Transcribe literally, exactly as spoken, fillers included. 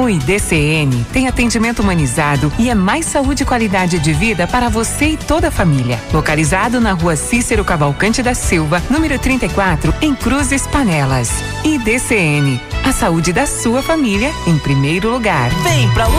I D C N tem atendimento humanizado e é mais saúde e qualidade de vida para você e toda a família. Localizado na rua Cícero Cavalcante da Silva, número trinta e quatro, em Cruzes Panelas. I D C N, a saúde da sua família em primeiro lugar. Vem pra